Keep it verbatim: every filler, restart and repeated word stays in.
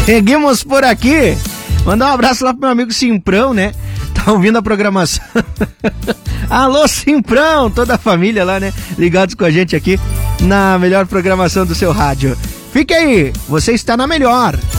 Seguimos por aqui. Mandar um abraço lá pro meu amigo Simprão, né? Tá ouvindo a programação. Alô, Simprão, toda a família lá, né? Ligados com a gente aqui na melhor programação do seu rádio. Fique aí, você está na melhor.